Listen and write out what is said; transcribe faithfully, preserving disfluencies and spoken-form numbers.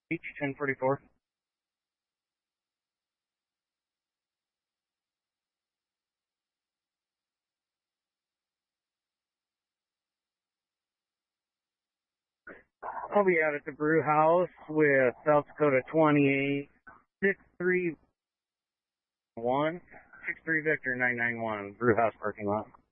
Beach ten forty-four. I'll be out at the brew house with South Dakota twenty-eight six three one six three Victor nine nine one brew house parking lot.